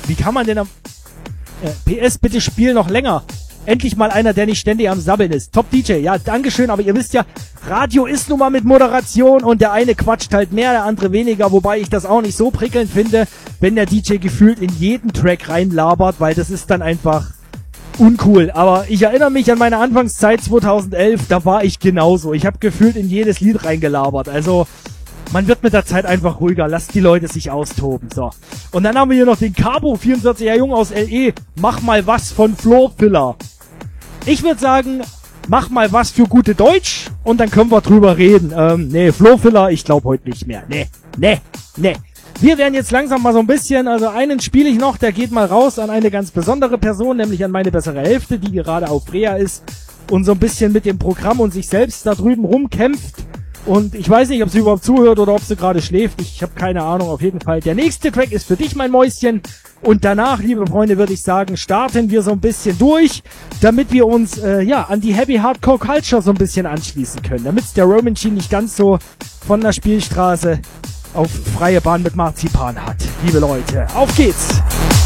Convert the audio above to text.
Wie kann man denn am... PS, bitte spiel noch länger. Endlich mal einer, der nicht ständig am Sabbeln ist. Top DJ, ja, dankeschön, aber ihr wisst ja, Radio ist nun mal mit Moderation und der eine quatscht halt mehr, der andere weniger, wobei ich das auch nicht so prickelnd finde, wenn der DJ gefühlt in jeden Track reinlabert, weil das ist dann einfach uncool. Aber ich erinnere mich an meine Anfangszeit 2011, da war ich genauso. Ich habe gefühlt in jedes Lied reingelabert, also... Man wird mit der Zeit einfach ruhiger. Lasst die Leute sich austoben. So. Und dann haben wir hier noch den Cabo, 44er Jung aus LE. Mach mal was von Floorfiller. Ich würde sagen, mach mal was für gute Deutsch und dann können wir drüber reden. Nee, Floorfiller, ich glaube heute nicht mehr. Nee. Wir werden jetzt langsam mal so ein bisschen, also einen spiele ich noch, der geht mal raus an eine ganz besondere Person, nämlich an meine bessere Hälfte, die gerade auf Reha ist und so ein bisschen mit dem Programm und sich selbst da drüben rumkämpft. Und ich weiß nicht, ob sie überhaupt zuhört oder ob sie gerade schläft. Ich habe keine Ahnung, auf jeden Fall. Der nächste Track ist für dich, mein Mäuschen. Und danach, liebe Freunde, würde ich sagen, starten wir so ein bisschen durch, damit wir uns an die Heavy Hardcore Culture so ein bisschen anschließen können. Damit es der Roman G nicht ganz so von der Spielstraße auf freie Bahn mit Marzipan hat. Liebe Leute, auf geht's!